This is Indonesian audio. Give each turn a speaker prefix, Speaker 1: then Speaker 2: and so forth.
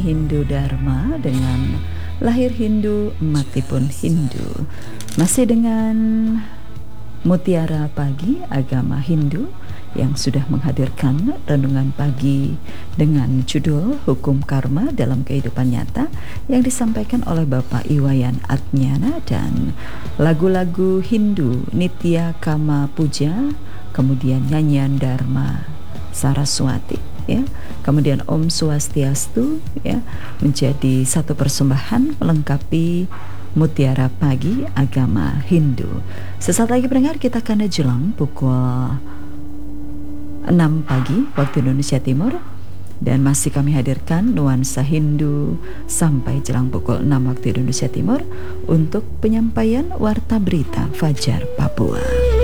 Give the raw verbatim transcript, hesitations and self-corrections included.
Speaker 1: Hindu Dharma dengan lahir Hindu, mati pun Hindu. Masih dengan Mutiara Pagi Agama Hindu yang sudah menghadirkan renungan pagi dengan judul Hukum Karma dalam Kehidupan Nyata yang disampaikan oleh Bapak Iwayan Adnyana, dan lagu-lagu Hindu Nitya Kama Puja, kemudian nyanyian Dharma Saraswati, ya, kemudian Om Swastiastu, ya, menjadi satu persembahan melengkapi Mutiara Pagi Agama Hindu. Sesaat lagi pendengar, kita akan jelang pukul enam pagi waktu Indonesia Timur, dan masih kami hadirkan nuansa Hindu sampai jelang pukul enam waktu Indonesia Timur untuk penyampaian warta berita Fajar Papua.